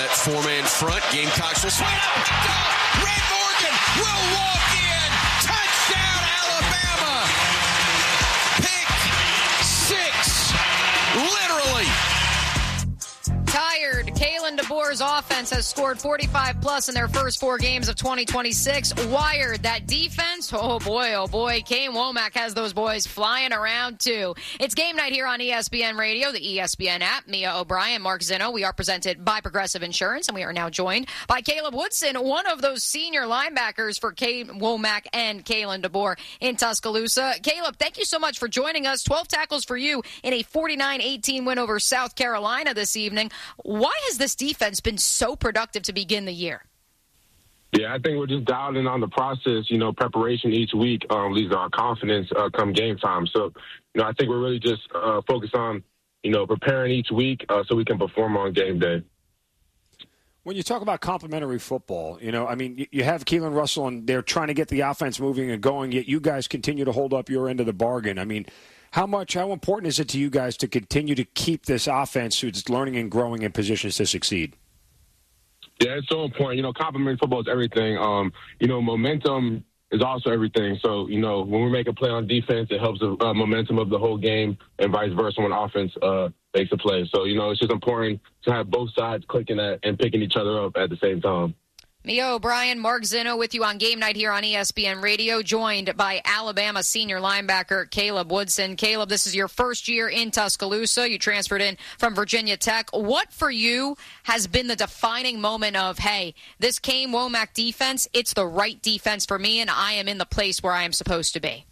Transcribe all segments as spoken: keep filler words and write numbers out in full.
that four-man front. Gamecocks will swing up. Ray Morgan will walk in. Touchdown, Alabama. Pick six. Literally. Tired. Kalen DeBoer's offense has scored forty-five plus in their first four games of twenty twenty-six. Wired. That defense, oh boy, oh boy. Kane Womack has those boys flying around too. It's game night here on E S P N Radio, the E S P N app. Mia O'Brien, Mark Zinno. We are presented by Progressive Insurance, and we are now joined by Caleb Woodson, one of those senior linebackers for Kane Womack and Kalen DeBoer in Tuscaloosa. Caleb, thank you so much for joining us. twelve tackles for you in a forty-nine eighteen win over South Carolina this evening. Why has this defense been so productive to begin the year? Yeah, I think we're just dialed in on the process, you know, preparation each week um, leads to our confidence uh, come game time. So, you know, I think we're really just uh, focused on, you know, preparing each week uh, so we can perform on game day. When you talk about complementary football, you know, I mean, you have Keelan Russell and they're trying to get the offense moving and going, yet you guys continue to hold up your end of the bargain. I mean, how much, how important is it to you guys to continue to keep this offense who's learning and growing in positions to succeed? Yeah, it's so important. You know, complementary football is everything. Um, you know, momentum is also everything. So, you know, when we make a play on defense, it helps the uh, momentum of the whole game and vice versa when offense uh, makes a play. So, you know, it's just important to have both sides clicking at and picking each other up at the same time. Mia O'Brien, Mark Zinno with you on Game Night here on E S P N Radio, joined by Alabama senior linebacker Caleb Woodson. Caleb, this is your first year in Tuscaloosa. You transferred in from Virginia Tech. What for you has been the defining moment of, hey, this Kane Womack defense, it's the right defense for me, and I am in the place where I am supposed to be?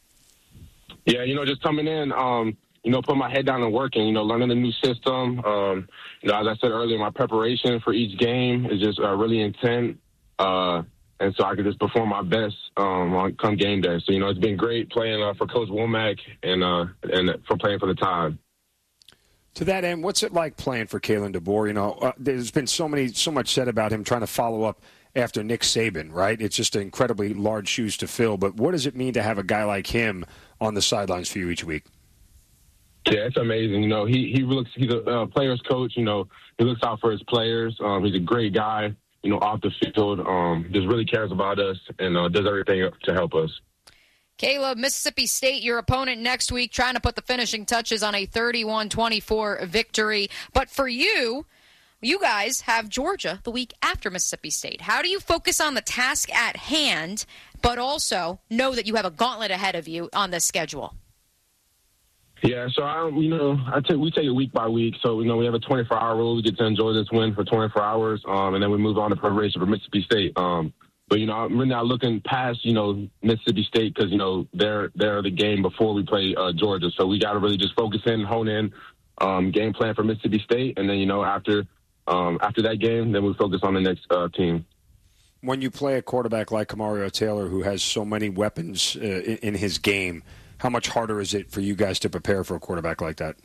Yeah, you know, just coming in, um, you know, putting my head down and working, you know, learning a new system. Um, you know, as I said earlier, my preparation for each game is just uh, really intense. Uh, and so I could just perform my best um, on come game day. So, you know, it's been great playing uh, for Coach Womack and uh, and for playing for the Tide. To that end, what's it like playing for Kalen DeBoer? You know, uh, there's been so many, so much said about him trying to follow up after Nick Saban, right? It's just incredibly large shoes to fill. But what does it mean to have a guy like him on the sidelines for you each week? Yeah, it's amazing. You know, he he looks he's a uh, player's coach. You know, he looks out for his players. Um, he's a great guy. You know, off the field, um, just really cares about us and uh, does everything to help us. Caleb, Mississippi State, your opponent next week, trying to put the finishing touches on a thirty-one twenty-four victory. But for you, you guys have Georgia the week after Mississippi State. How do you focus on the task at hand, but also know that you have a gauntlet ahead of you on this schedule? Yeah, so I, you know, I take we take it week by week. So you know, we have a twenty-four hour rule. We get to enjoy this win for twenty-four hours, um, and then we move on to preparation for Mississippi State. Um, but you know, I'm really not looking past you know Mississippi State because you know they're they're the game before we play uh, Georgia. So we got to really just focus in, hone in, um, game plan for Mississippi State, and then you know after um, after that game, then we focus on the next uh, team. When you play a quarterback like Kamario Taylor, who has so many weapons uh, in, in his game, how much harder is it for you guys to prepare for a quarterback like that?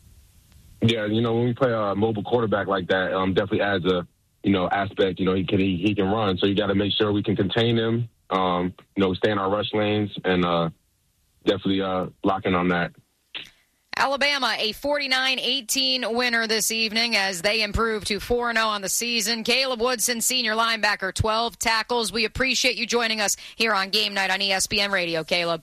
Yeah, you know, when we play a mobile quarterback like that, um, definitely adds a, you know, aspect. You know, he can he, he can run, so you got to make sure we can contain him. Um, you know, stay in our rush lanes and uh, definitely uh, lock in on that. Alabama, a forty-nine eighteen winner this evening as they improve to four and oh on the season. Caleb Woodson, senior linebacker, twelve tackles. We appreciate you joining us here on Game Night on E S P N Radio, Caleb.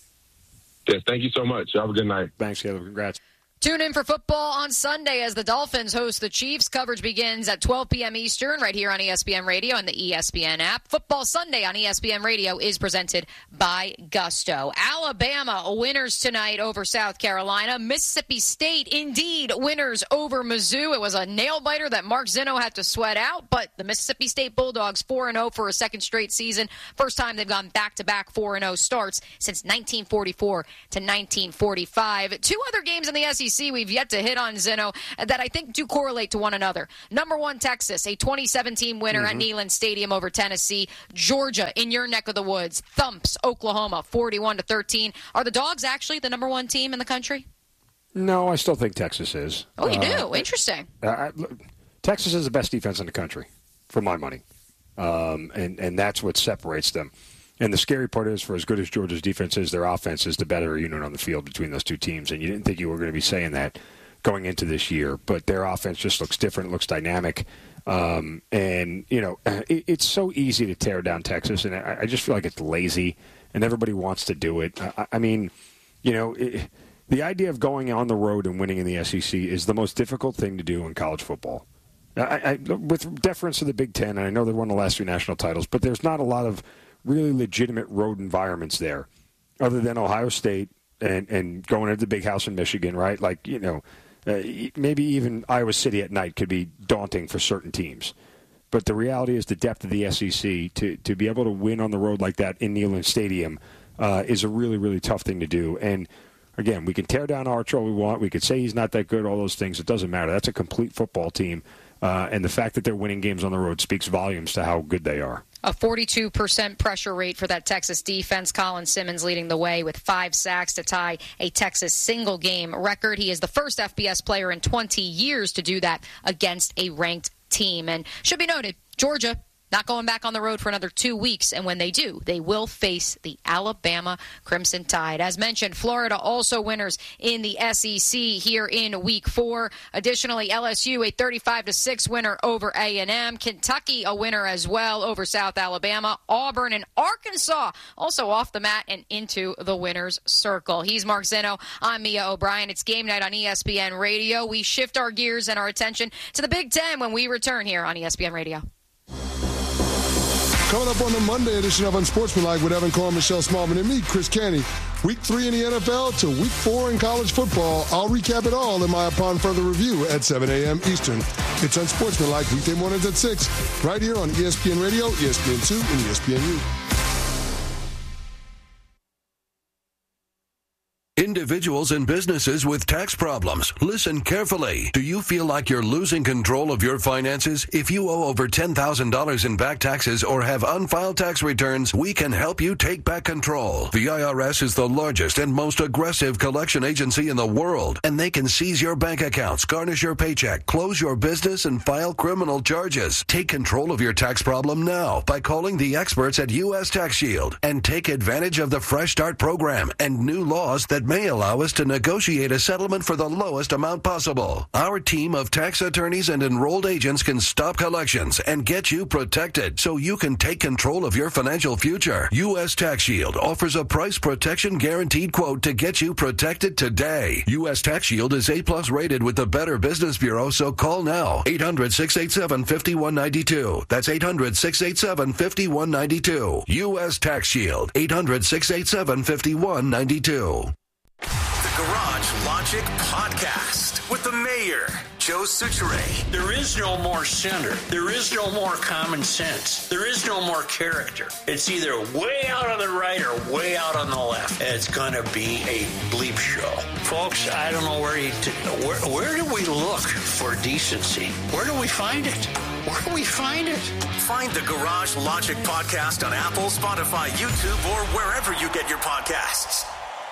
Yes, thank you so much. Have a good night. Thanks, Caleb. Congrats. Tune in for football on Sunday as the Dolphins host the Chiefs. Coverage begins at twelve p.m. Eastern right here on E S P N Radio and the E S P N app. Football Sunday on E S P N Radio is presented by Gusto. Alabama winners tonight over South Carolina. Mississippi State, indeed, winners over Mizzou. It was a nail-biter that Mark Zinno had to sweat out, but the Mississippi State Bulldogs four and oh for a second straight season. First time they've gone back-to-back four and oh starts since nineteen forty-four to nineteen forty-five. Two other games in the S E C we've yet to hit on, Zinno, that I think do correlate to one another. Number one, Texas, a twenty seventeen winner mm-hmm. at Neyland Stadium over Tennessee. Georgia, in your neck of the woods, thumps Oklahoma forty-one to thirteen. Are the Dogs actually the number one team in the country? No, I still think Texas is. Oh, you uh, do? Interesting. I, I, Texas is the best defense in the country, for my money. Um, and, and that's what separates them. And the scary part is, for as good as Georgia's defense is, their offense is the better unit on the field between those two teams. And you didn't think you were going to be saying that going into this year, but their offense just looks different, looks dynamic. Um, and, you know, it, it's so easy to tear down Texas, and I, I just feel like it's lazy, and everybody wants to do it. I, I mean, you know, it, the idea of going on the road and winning in the S E C is the most difficult thing to do in college football. I, I, with deference to the Big Ten, and I know they won the last three national titles, but there's not a lot of really legitimate road environments there, other than Ohio State and, and going to the big house in Michigan, right? Like, you know, uh, maybe even Iowa City at night could be daunting for certain teams. But the reality is the depth of the S E C, to, to be able to win on the road like that in Neyland Stadium uh, is a really, really tough thing to do. And, again, we can tear down Archer all we want. We could say he's not that good, all those things. It doesn't matter. That's a complete football team. Uh, and the fact that they're winning games on the road speaks volumes to how good they are. A forty-two percent pressure rate for that Texas defense. Colin Simmons leading the way with five sacks to tie a Texas single-game record. He is the first F B S player in twenty years to do that against a ranked team. And should be noted, Georgia not going back on the road for another two weeks, and when they do, they will face the Alabama Crimson Tide. As mentioned, Florida also winners in the S E C here in Week Four. Additionally, L S U a thirty-five to six winner over A and M. Kentucky a winner as well over South Alabama. Auburn and Arkansas also off the mat and into the winner's circle. He's Mark Zeno. I'm Mia O'Brien. It's game night on E S P N Radio. We shift our gears and our attention to the Big Ten when we return here on E S P N Radio. Coming up on the Monday edition of Unsportsmanlike with Evan Cohen, Michelle Smallman, and me, Chris Canty. Week three in the N F L to week four in college football. I'll recap it all in my Upon Further Review at seven a.m. Eastern. It's Unsportsmanlike, weekday mornings at six, right here on E S P N Radio, E S P N two, and E S P N U. Individuals and businesses with tax problems, listen carefully. Do you feel like you're losing control of your finances? If you owe over ten thousand dollars in back taxes or have unfiled tax returns, we can help you take back control. The I R S is the largest and most aggressive collection agency in the world, and they can seize your bank accounts, garnish your paycheck, close your business, and file criminal charges. Take control of your tax problem now by calling the experts at U S Tax Shield and take advantage of the Fresh Start program and new laws that may allow us to negotiate a settlement for the lowest amount possible. Our team of tax attorneys and enrolled agents can stop collections and get you protected so you can take control of your financial future. U S Tax Shield offers a price protection guaranteed quote to get you protected today. U S Tax Shield is A plus rated with the Better Business Bureau, so call now. eight hundred, six eight seven, five one nine two. That's eight hundred, six eight seven, five one nine two. U S Tax Shield. eight hundred, six eight seven, five one nine two. The Garage Logic Podcast with the mayor, Joe Soucheray. There is no more center. There is no more common sense. There is no more character. It's either way out on the right or way out on the left. And it's going to be a bleep show. Folks, I don't know where you, t- where, where do we look for decency? Where do we find it? Where do we find it? Find the Garage Logic Podcast on Apple, Spotify, YouTube, or wherever you get your podcasts.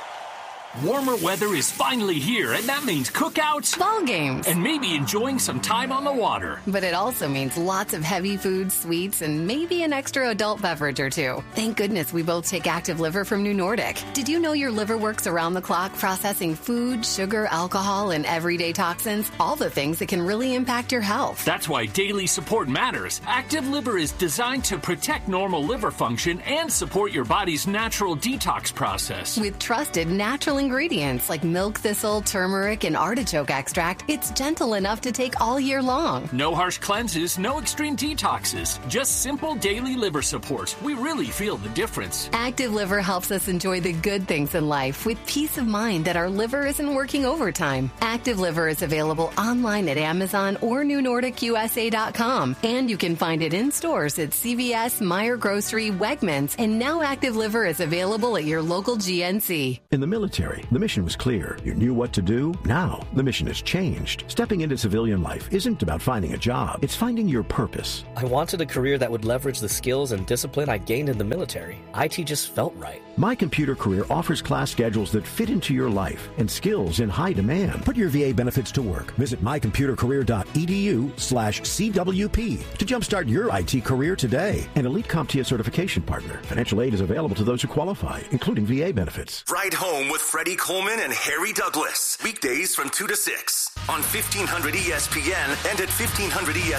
Warmer weather is finally here, and that means cookouts, ball games, and maybe enjoying some time on the water. But it also means lots of heavy foods, sweets, and maybe an extra adult beverage or two. Thank goodness we both take Active Liver from New Nordic. Did you know your liver works around the clock processing food, sugar, alcohol, and everyday toxins? All the things that can really impact your health. That's why daily support matters. Active Liver is designed to protect normal liver function and support your body's natural detox process. With trusted natural ingredients like milk thistle, turmeric, and artichoke extract, it's gentle enough to take all year long. No harsh cleanses, no extreme detoxes, just simple daily liver support. We really feel the difference. Active Liver helps us enjoy the good things in life with peace of mind that our liver isn't working overtime. Active Liver is available online at Amazon or new nordic u s a dot com, and you can find it in stores at C V S, Meijer Grocery, Wegmans, and now Active Liver is available at your local G N C. In the military, the mission was clear. You knew what to do. Now, the mission has changed. Stepping into civilian life isn't about finding a job. It's finding your purpose. I wanted a career that would leverage the skills and discipline I gained in the military. I T just felt right. My Computer Career offers class schedules that fit into your life and skills in high demand. Put your V A benefits to work. Visit my computer career dot e d u slash c w p to jumpstart your I T career today. An Elite CompTIA certification partner. Financial aid is available to those who qualify, including V A benefits. Ride Home with Freddie Coleman and Harry Douglas. Weekdays from two to six. on fifteen hundred E S P N and at fifteen hundred E S P N.